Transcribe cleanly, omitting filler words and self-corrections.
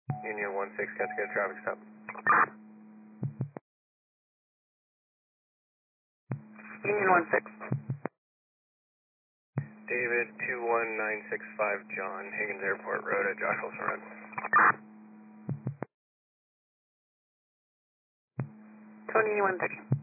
Union 16, got to get a traffic stop. Union 16. David 21965 John, Higgins Airport Road at Josh Wilson Road. Tony 130.